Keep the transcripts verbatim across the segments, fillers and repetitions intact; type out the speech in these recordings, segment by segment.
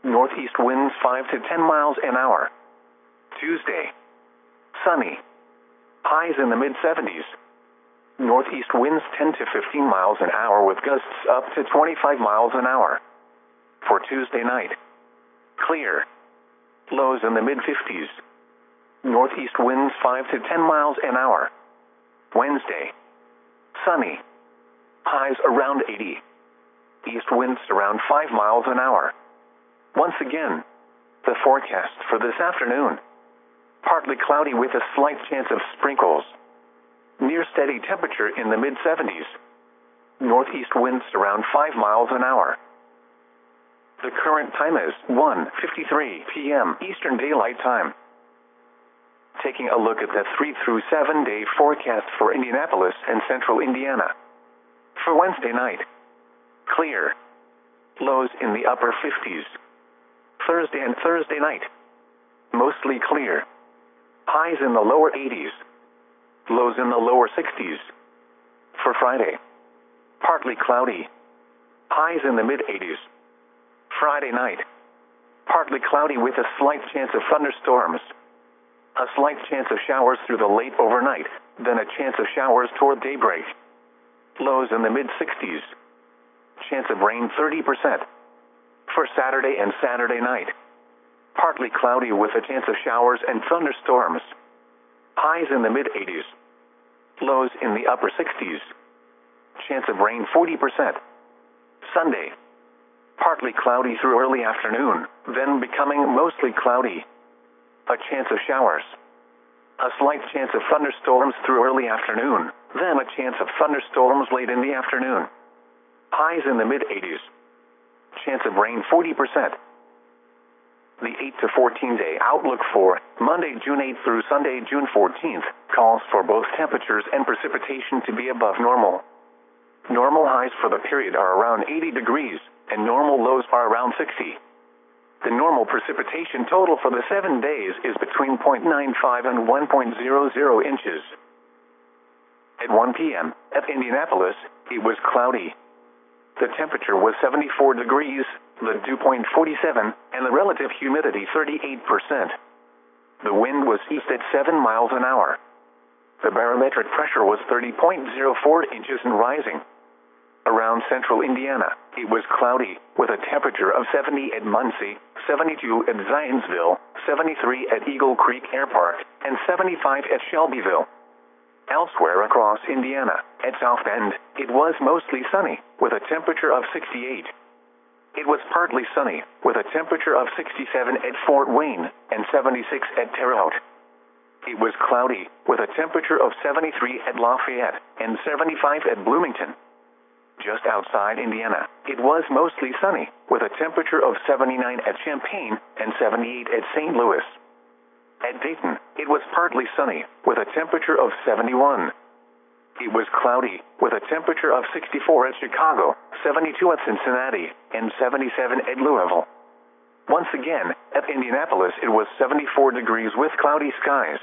Northeast winds five to ten miles an hour. Tuesday, sunny. Highs in the mid seventies. Northeast winds ten to fifteen miles an hour with gusts up to twenty-five miles an hour. For Tuesday night, clear. Lows in the mid fifties. Northeast winds five to ten miles an hour. Wednesday, sunny. Highs around eighty. East winds around five miles an hour. Once again, the forecast for this afternoon. Partly cloudy with a slight chance of sprinkles. Near steady temperature in the mid seventies. Northeast winds around five miles an hour. The current time is one fifty-three p m Eastern Daylight Time. Taking a look at the three through seven day forecast for Indianapolis and central Indiana. For Wednesday night, clear. Lows in the upper fifties. Thursday and Thursday night, mostly clear. Highs in the lower eighties. Lows in the lower sixties. For Friday, partly cloudy. Highs in the mid eighties. Friday night, partly cloudy with a slight chance of thunderstorms. A slight chance of showers through the late overnight, then a chance of showers toward daybreak. Lows in the mid sixties. Chance of rain thirty percent. For Saturday and Saturday night, partly cloudy with a chance of showers and thunderstorms. Highs in the mid eighties. Lows in the upper sixties. Chance of rain forty percent. Sunday, partly cloudy through early afternoon, then becoming mostly cloudy. A chance of showers. A slight chance of thunderstorms through early afternoon, then a chance of thunderstorms late in the afternoon. Highs in the mid eighties. Chance of rain forty percent. The eight to fourteen day outlook for Monday, June eighth through Sunday, June fourteenth, calls for both temperatures and precipitation to be above normal. Normal highs for the period are around eighty degrees, and normal lows are around sixty. The normal precipitation total for the seven days is between zero point nine five and one point zero zero inches. At one p m at Indianapolis, it was cloudy. The temperature was seventy-four degrees, the dew point forty-seven, and the relative humidity thirty-eight percent. The wind was east at seven miles an hour. The barometric pressure was thirty point zero four inches and rising. Around central Indiana, it was cloudy, with a temperature of seventy at Muncie, seventy-two at Zionsville, seventy-three at Eagle Creek Air Park, and seventy-five at Shelbyville. Elsewhere across Indiana, at South Bend, it was mostly sunny, with a temperature of sixty-eight. It was partly sunny, with a temperature of sixty-seven at Fort Wayne, and seventy-six at Terre Haute. It was cloudy, with a temperature of seventy-three at Lafayette, and seventy-five at Bloomington. Just outside Indiana, it was mostly sunny, with a temperature of seventy-nine at Champaign, and seventy-eight at Saint Louis. At Dayton, it was partly sunny, with a temperature of seventy-one. It was cloudy, with a temperature of sixty-four at Chicago, seventy-two at Cincinnati, and seventy-seven at Louisville. Once again, at Indianapolis it was seventy-four degrees with cloudy skies.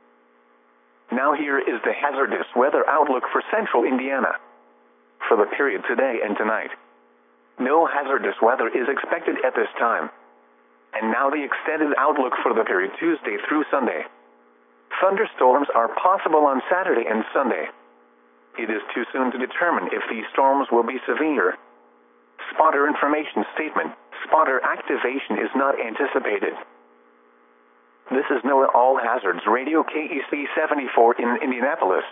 Now here is the hazardous weather outlook for central Indiana. For the period today and tonight, no hazardous weather is expected at this time. And now the extended outlook for the period Tuesday through Sunday. Thunderstorms are possible on Saturday and Sunday. It is too soon to determine if these storms will be severe. Spotter information statement. Spotter activation is not anticipated. This is NOAA All Hazards Radio K E C seventy-four in Indianapolis.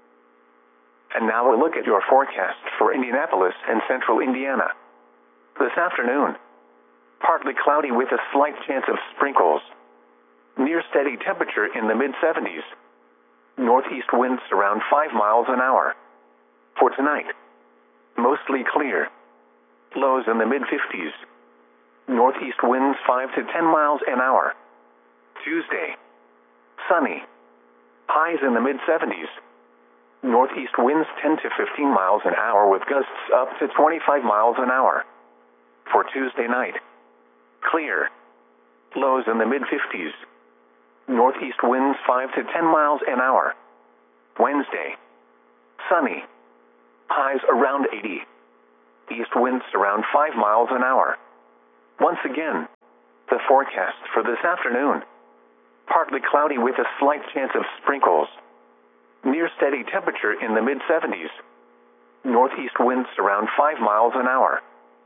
And now a look at your forecast for Indianapolis and central Indiana. This afternoon, partly cloudy with a slight chance of sprinkles. Near steady temperature in the mid seventies. Northeast winds around five miles an hour. For tonight, mostly clear. Lows in the mid fifties. Northeast winds five to ten miles an hour. Tuesday, sunny. Highs in the mid seventies. Northeast winds ten to fifteen miles an hour with gusts up to twenty-five miles an hour. For Tuesday night, clear. Lows in the mid fifties. Northeast winds five to ten miles an hour. Wednesday, sunny. Highs around eighty. East winds around five miles an hour. Once again, The forecast for this afternoon. Partly cloudy with a slight chance of sprinkles. Near steady temperature in the mid seventies. Northeast winds around five miles an hour.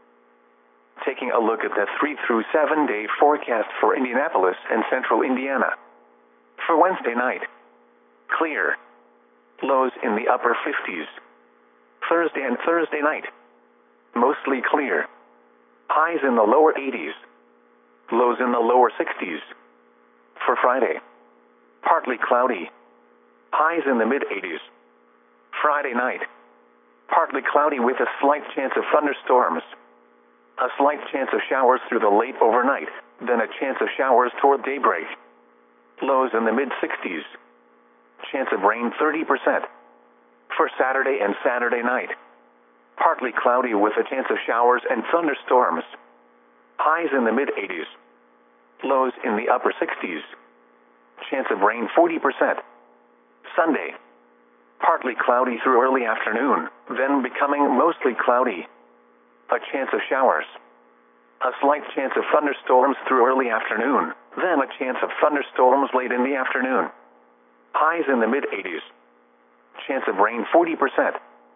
Taking a look at the three through seven day forecast for Indianapolis and central Indiana. For Wednesday night. Clear. Lows in the upper fifties. Thursday and Thursday night. Mostly clear. Highs in the lower eighties. Lows in the lower sixties. For Friday. Partly cloudy. Highs in the mid eighties. Friday night. Partly cloudy with a slight chance of thunderstorms. A slight chance of showers through the late overnight, then a chance of showers toward daybreak. Lows in the mid sixties. Chance of rain thirty percent. For Saturday and Saturday night. Partly cloudy with a chance of showers and thunderstorms. Highs in the mid eighties. Lows in the upper sixties. Chance of rain forty percent. Sunday. Partly cloudy through early afternoon, then becoming mostly cloudy. A chance of showers. A slight chance of thunderstorms through early afternoon, then a chance of thunderstorms late in the afternoon. Highs in the mid eighties. Chance of rain forty percent.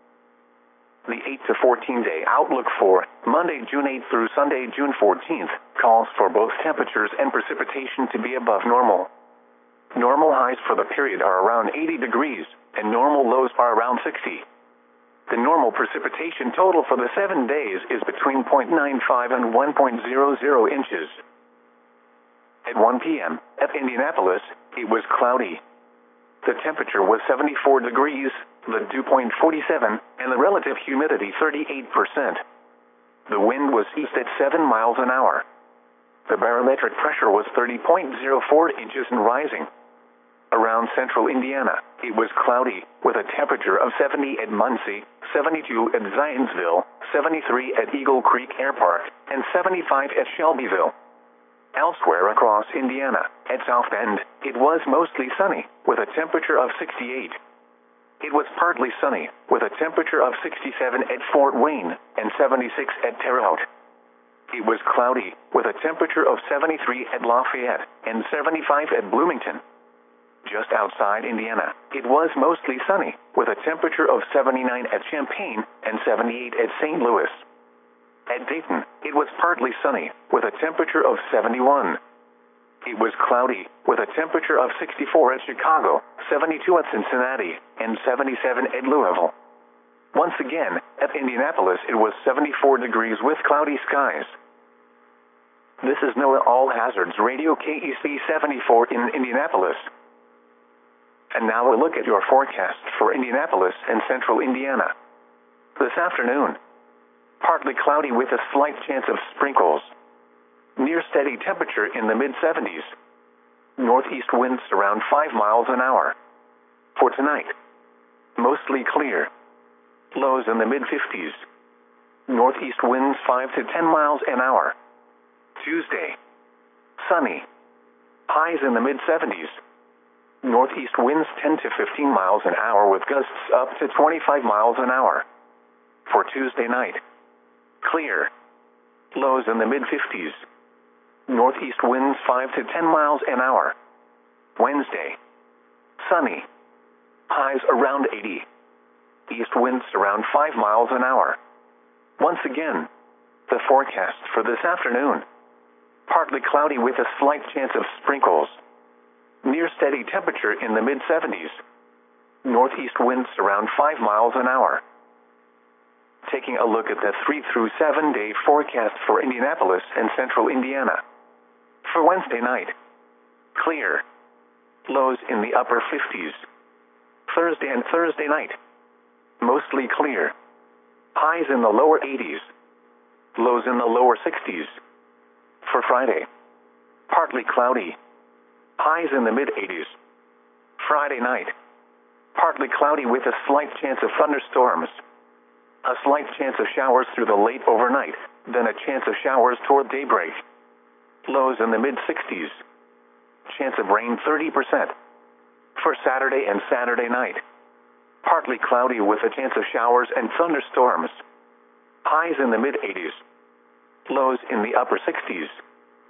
The eight to fourteen day outlook for Monday, June eighth through Sunday, June fourteenth, calls for both temperatures and precipitation to be above normal. Normal highs for the period are around eighty degrees, and normal lows are around sixty. The normal precipitation total for the seven days is between zero point nine five and one point zero zero inches. At one p m at Indianapolis, it was cloudy. The temperature was seventy-four degrees, the dew point forty-seven, and the relative humidity thirty-eight percent. The wind was east at seven miles an hour. The barometric pressure was thirty point zero four inches and rising. Around central Indiana, it was cloudy, with a temperature of seventy at Muncie, seventy-two at Zionsville, seventy-three at Eagle Creek Air Park, and seventy-five at Shelbyville. Elsewhere across Indiana, at South Bend, it was mostly sunny, with a temperature of sixty-eight. It was partly sunny, with a temperature of sixty-seven at Fort Wayne, and seventy-six at Terre Haute. It was cloudy, with a temperature of seventy-three at Lafayette, and seventy-five at Bloomington. Just outside Indiana, it was mostly sunny, with a temperature of seventy-nine at Champaign, and seventy-eight at Saint Louis. At Dayton, it was partly sunny, with a temperature of seventy-one. It was cloudy, with a temperature of sixty-four at Chicago, seventy-two at Cincinnati, and seventy-seven at Louisville. Once again, at Indianapolis it was seventy-four degrees with cloudy skies. This is NOAA All Hazards Radio K E C seventy-four in Indianapolis. And now we'll look at your forecast for Indianapolis and central Indiana. This afternoon. Partly cloudy with a slight chance of sprinkles. Near steady temperature in the mid seventies. Northeast winds around five miles an hour. For tonight. Mostly clear. Lows in the mid fifties. Northeast winds five to ten miles an hour. Tuesday. Sunny. Highs in the mid seventies. Northeast winds ten to fifteen miles an hour with gusts up to twenty-five miles an hour. For Tuesday night. Clear. Lows in the mid fifties. Northeast winds five to ten miles an hour. Wednesday. Sunny. Highs around eighty. East winds around five miles an hour. Once again, the forecast for this afternoon. Partly cloudy with a slight chance of sprinkles. Near steady temperature in the mid seventies. Northeast winds around five miles an hour. Taking a look at the three through seven day forecast for Indianapolis and central Indiana. For Wednesday night. Clear. Lows in the upper fifties. Thursday and Thursday night. Mostly clear. Highs in the lower eighties. Lows in the lower sixties. For Friday. Partly cloudy. Highs in the mid eighties. Friday night. Partly cloudy with a slight chance of thunderstorms. A slight chance of showers through the late overnight, then a chance of showers toward daybreak. Lows in the mid sixties. Chance of rain thirty percent. For Saturday and Saturday night. Partly cloudy with a chance of showers and thunderstorms. Highs in the mid eighties. Lows in the upper sixties.